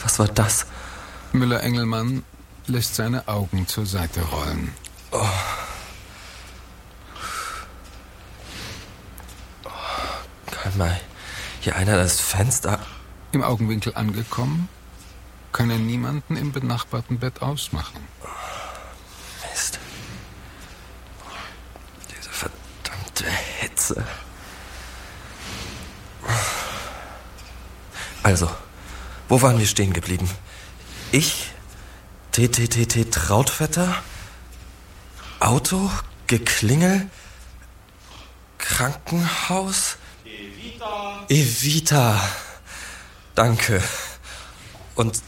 Was war das? Müller-Engelmann lässt seine Augen zur Seite rollen. Oh. Kann mal hier einer das Fenster... Im Augenwinkel angekommen, kann er niemanden im benachbarten Bett ausmachen. Mist. Diese verdammte Hitze. Also, wo waren wir stehen geblieben? Ich, Trautvetter, Auto, Geklingel, Krankenhaus, Evita. Danke. Und...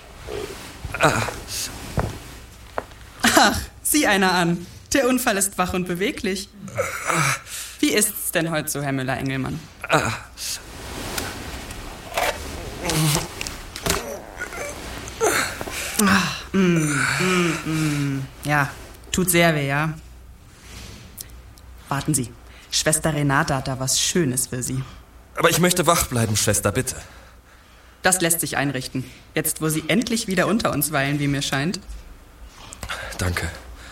Ach, sieh einer an. Der Unfall ist wach und beweglich. Wie ist's denn heute so, Herr Müller-Engelmann? Ja, tut sehr weh, ja. Warten Sie, Schwester Renate hat da was Schönes für Sie. Aber ich möchte wach bleiben, Schwester, bitte. Das lässt sich einrichten. Jetzt, wo Sie endlich wieder unter uns weilen, wie mir scheint. Danke.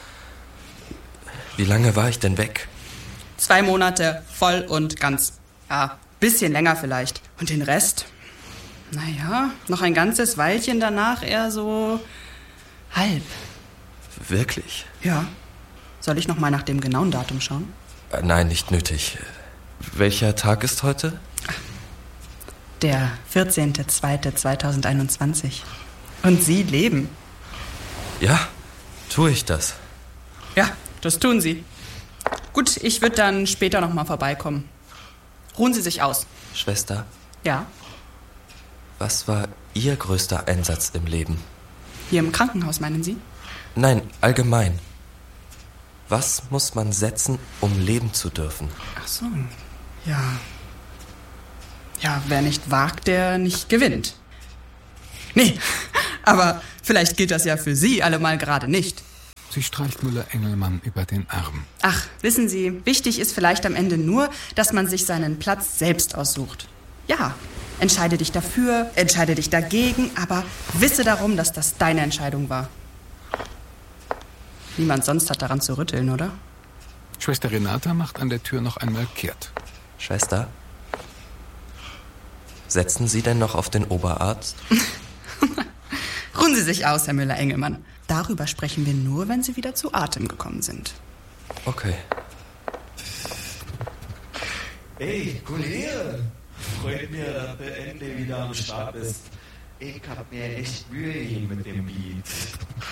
Wie lange war ich denn weg? 2 Monate, voll und ganz. Ja, bisschen länger vielleicht. Und den Rest? Naja, noch ein ganzes Weilchen danach eher so... halb. Wirklich? Ja. Soll ich noch mal nach dem genauen Datum schauen? Nein, nicht nötig. Welcher Tag ist heute? Der 14.02.2021. Und Sie leben. Ja, tue ich das. Ja, das tun Sie. Gut, ich würde dann später noch mal vorbeikommen. Ruhen Sie sich aus. Schwester? Ja? Was war Ihr größter Einsatz im Leben? Hier im Krankenhaus, meinen Sie? Nein, allgemein. Was muss man setzen, um leben zu dürfen? Ach so, ja. Ja, wer nicht wagt, der nicht gewinnt. Nee, aber vielleicht gilt das ja für Sie allemal gerade nicht. Sie streicht Müller-Engelmann über den Arm. Ach, wissen Sie, wichtig ist vielleicht am Ende nur, dass man sich seinen Platz selbst aussucht. Ja, entscheide dich dafür, entscheide dich dagegen, aber wisse darum, dass das deine Entscheidung war. Niemand sonst hat daran zu rütteln, oder? Schwester Renata macht an der Tür noch einmal kehrt. Schwester? Setzen Sie denn noch auf den Oberarzt? Ruhen Sie sich aus, Herr Müller-Engelmann. Darüber sprechen wir nur, wenn Sie wieder zu Atem gekommen sind. Okay. Hey, Kollege! Freut mir, dass du endlich wieder am Start bist. Ich hab mir echt Mühe gegeben mit dem Beat.